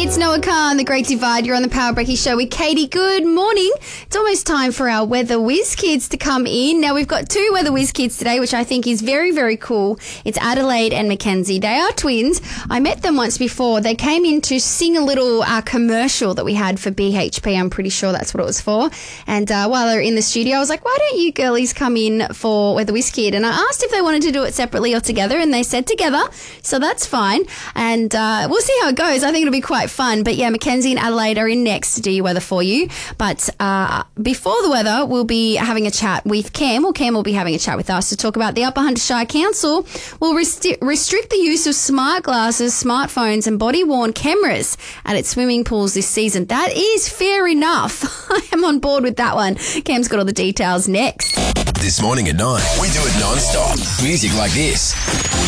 It's Noah Khan, The Great Divide. You're on the Power Breaky Show with Katie. Good morning. It's almost time for our Weather Whiz Kids to come in. Now, we've got two Weather Whiz Kids today, which I think is very, very cool. It's Adelaide and Mackenzie. They are twins. I met them once before. They came in to sing a little commercial that we had for BHP. I'm pretty sure that's what it was for. And while they were in the studio, I was like, why don't you girlies come in for Weather Whiz Kid? And I asked if they wanted to do it separately or together, and they said together. So that's fine. And we'll see how it goes. I think it'll be quite fun. But yeah, Mackenzie and Adelaide are in next to do your weather for you. But before the weather, we'll be having a chat with Cam. Well, Cam will be having a chat with us to talk about the Upper Hunter Shire Council will restrict the use of smart glasses, smartphones and body-worn cameras at its swimming pools this season. That is fair enough. I am on board with that one. Cam's got all the details next. This morning at 9, we do it non-stop. Music like this.